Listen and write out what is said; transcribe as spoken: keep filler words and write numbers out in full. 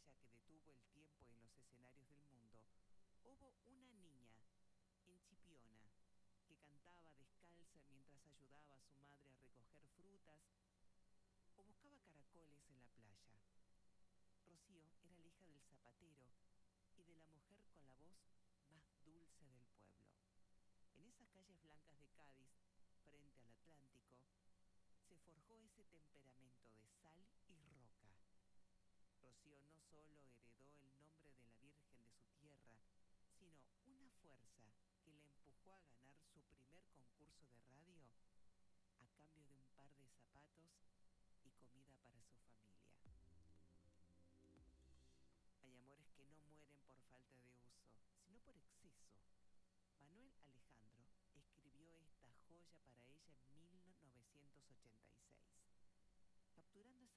estrella que detuvo el tiempo en los escenarios del mundo, hubo una niña en Chipiona que cantaba descalza mientras ayudaba a su madre a recoger frutas o buscaba caracoles en la playa. Rocío era la hija del zapatero y de la mujer con la voz más dulce del pueblo. En esas calles blancas de Cádiz, frente al Atlántico, se forjó ese temperamento de sal y roca. Rocío no solo heredó el nombre de la Virgen de su tierra, sino una fuerza que le empujó a ganar su primer concurso de radio a cambio de un par de zapatos y comida para su familia. Hay amores que no mueren por falta de uso, sino por exceso. Manuel Alejandro escribió esta joya para ella en mil novecientos ochenta y seis. Capturando